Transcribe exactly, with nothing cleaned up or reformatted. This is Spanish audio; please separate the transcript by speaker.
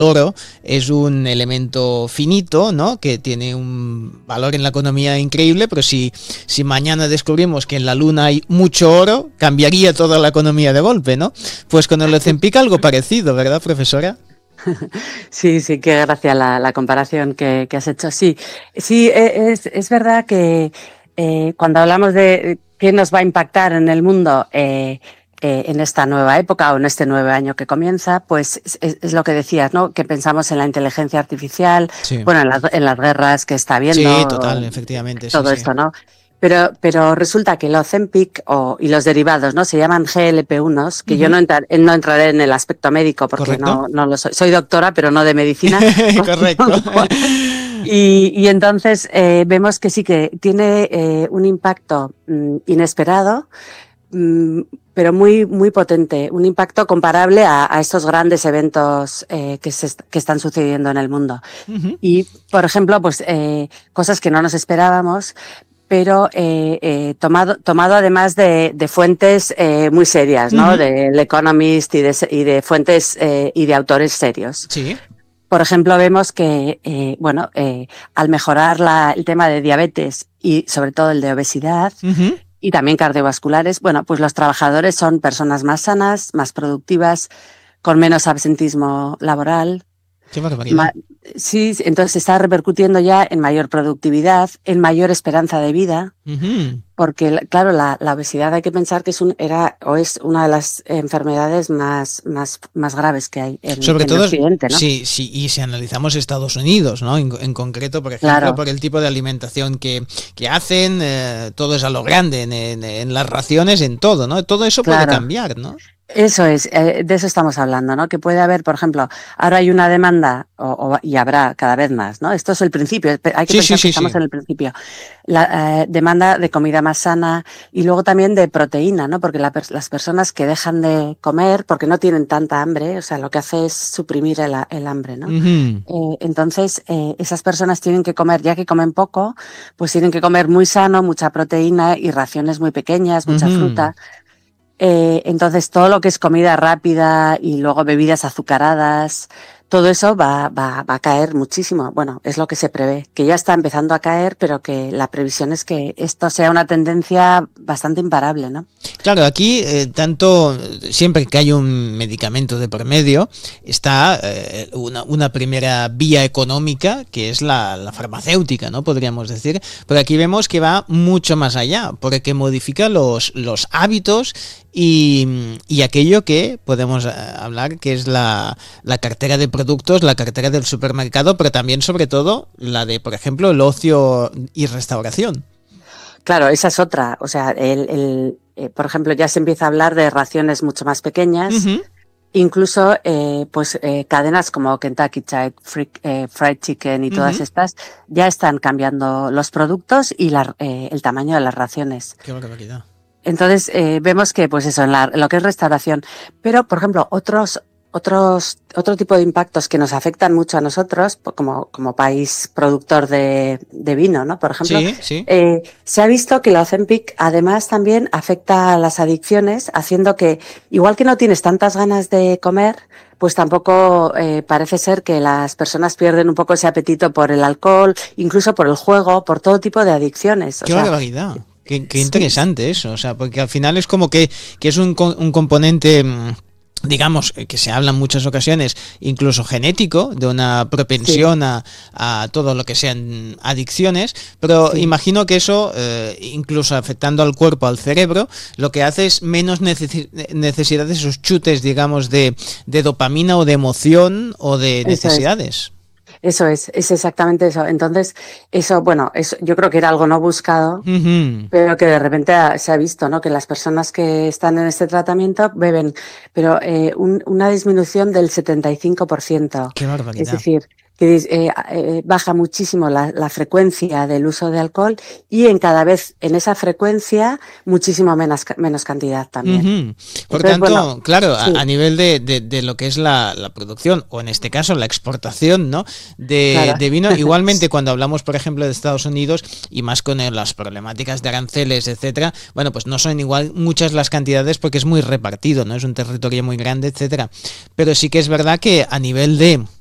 Speaker 1: oro es un elemento finito, ¿no? Que tiene un valor en la economía increíble, pero si, si mañana descubrimos que en la Luna hay mucho oro, cambiaría toda la economía de golpe, ¿no? Pues con el Ozempic algo parecido, ¿verdad, profesora?
Speaker 2: Sí, sí, qué gracia la, la comparación que, que has hecho. Sí, sí, es, es verdad que eh, cuando hablamos de qué nos va a impactar en el mundo eh, eh, en esta nueva época o en este nuevo año que comienza, pues es, es lo que decías, ¿no? Que pensamos en la inteligencia artificial,
Speaker 1: Sí.
Speaker 2: bueno, en las, en las guerras que está
Speaker 1: Sí,
Speaker 2: habiendo,
Speaker 1: total, efectivamente, sí,
Speaker 2: todo
Speaker 1: sí.
Speaker 2: esto, ¿no? Pero, pero resulta que el Ozempic o, y los derivados, ¿no? Se llaman G L P uno, que yo
Speaker 1: Ujú.
Speaker 2: no, entrar, no entraré en el aspecto médico porque
Speaker 1: ¿Correcto?
Speaker 2: no, no lo soy. Soy doctora, pero no de medicina.
Speaker 1: Correcto.
Speaker 2: y, y entonces eh, vemos que sí que tiene eh, un impacto mm, inesperado, mm, pero muy, muy potente, un impacto comparable a, a estos grandes eventos eh, que, se, que están sucediendo en el mundo.
Speaker 1: Ujú.
Speaker 2: Y, por ejemplo, pues eh, cosas que no nos esperábamos, pero eh, eh, tomado, tomado además de, de fuentes eh, muy serias, ¿no?
Speaker 1: Ujú.
Speaker 2: Del Economist y de, y de fuentes eh, y de autores serios.
Speaker 1: Sí.
Speaker 2: Por ejemplo, vemos que, eh, bueno, eh, al mejorar la, el tema de diabetes y sobre todo el de obesidad
Speaker 1: Ujú.
Speaker 2: y también cardiovasculares, bueno, pues los trabajadores son personas más sanas, más productivas, con menos absentismo laboral.
Speaker 1: Qué barbaridad.
Speaker 2: Ma sí, entonces está repercutiendo ya en mayor productividad, en mayor esperanza de vida,
Speaker 1: Ujú.
Speaker 2: porque, claro, la, la obesidad hay que pensar que es un, era o es una de las enfermedades más, más, más graves que hay en,
Speaker 1: Sobre
Speaker 2: en
Speaker 1: todo,
Speaker 2: Occidente, ¿no?
Speaker 1: sí, sí, y si analizamos Estados Unidos, ¿no? En, en concreto, por ejemplo,
Speaker 2: Claro.
Speaker 1: por el tipo de alimentación que, que hacen, eh, todo es a lo grande, en, en, en las raciones, en todo, ¿no? Todo eso puede
Speaker 2: Claro.
Speaker 1: cambiar, ¿no?
Speaker 2: Eso es, eh, de eso estamos hablando, ¿no? Que puede haber, por ejemplo, ahora hay una demanda, o, o, y habrá cada vez más, ¿no? Esto es el principio, hay que
Speaker 1: Sí, sí,
Speaker 2: pensar que
Speaker 1: sí,
Speaker 2: estamos
Speaker 1: sí.
Speaker 2: en el principio. La eh, demanda de comida más sana y luego también de proteína, ¿no? Porque la, las personas que dejan de comer porque no tienen tanta hambre, o sea, lo que hace es suprimir el, el hambre, ¿no?
Speaker 1: Ujú.
Speaker 2: Eh, entonces, eh, esas personas tienen que comer, ya que comen poco, pues tienen que comer muy sano, mucha proteína y raciones muy pequeñas, mucha
Speaker 1: Ujú.
Speaker 2: fruta. Eh, entonces, todo lo que es comida rápida y luego bebidas azucaradas, todo eso va, va, va a caer muchísimo. Bueno, es lo que se prevé, que ya está empezando a caer, pero que la previsión es que esto sea una tendencia bastante imparable, ¿no?
Speaker 1: Claro, aquí eh, tanto siempre que hay un medicamento de por medio está eh, una, una primera vía económica que es la, la farmacéutica, ¿no? Podríamos decir, pero aquí vemos que va mucho más allá, porque modifica los, los hábitos y, y aquello que podemos hablar que es la, la cartera de productos, la cartera del supermercado, pero también sobre todo la de, por ejemplo, el ocio y restauración.
Speaker 2: Claro, esa es otra. O sea, el, el, eh, por ejemplo, ya se empieza a hablar de raciones mucho más pequeñas.
Speaker 1: Uh-huh.
Speaker 2: Incluso, eh, pues, eh, cadenas como Kentucky Fried, eh, Fried Chicken y
Speaker 1: Uh-huh.
Speaker 2: todas estas ya están cambiando los productos y la, eh, el tamaño de las raciones.
Speaker 1: Qué barbaridad.
Speaker 2: Entonces, eh, vemos que, pues eso, en, la, en lo que es restauración. Pero, por ejemplo, otros, otros, otro tipo de impactos que nos afectan mucho a nosotros, como, como país productor de, de vino, ¿no? Por ejemplo,
Speaker 1: Sí, sí.
Speaker 2: eh, se ha visto que el Ozempic además también afecta a las adicciones, haciendo que, igual que no tienes tantas ganas de comer, pues tampoco eh, parece ser que las personas pierden un poco ese apetito por el alcohol, incluso por el juego, por todo tipo de adicciones. O
Speaker 1: Qué
Speaker 2: sea,
Speaker 1: barbaridad. Qué, qué
Speaker 2: sí,
Speaker 1: interesante eso, o sea, porque al final es como que, que es un, un componente, digamos, que se habla en muchas ocasiones, incluso genético, de una propensión
Speaker 2: sí,
Speaker 1: a, a todo lo que sean adicciones, pero
Speaker 2: sí.
Speaker 1: imagino que eso, eh, incluso afectando al cuerpo, al cerebro, lo que hace es menos necesi- necesidad de esos chutes, digamos, de, de dopamina o de emoción o de
Speaker 2: Eso es.
Speaker 1: necesidades.
Speaker 2: Eso es, es exactamente eso. Entonces, eso, bueno, eso, yo creo que era algo no buscado,
Speaker 1: Uh-huh.
Speaker 2: pero que de repente ha, se ha visto, ¿no? Que las personas que están en este tratamiento beben, pero eh, un, una disminución del setenta y cinco por ciento.
Speaker 1: Qué
Speaker 2: Es
Speaker 1: barbaridad.
Speaker 2: decir, que eh, eh, baja muchísimo la, la frecuencia del uso de alcohol y en cada vez en esa frecuencia muchísimo menos, menos cantidad también.
Speaker 1: Uh-huh. Por
Speaker 2: Entonces, bueno,
Speaker 1: tanto, claro, a, a
Speaker 2: sí,
Speaker 1: nivel de, de, de lo que es la, la producción, o en este caso la exportación, ¿no? De,
Speaker 2: claro.
Speaker 1: de vino, igualmente cuando hablamos, por ejemplo, de Estados Unidos, y más con el, las problemáticas de aranceles, etcétera, bueno, pues no son igual muchas las cantidades porque es muy repartido, ¿no? Es un territorio muy grande, etcétera. Pero sí que es verdad que a nivel de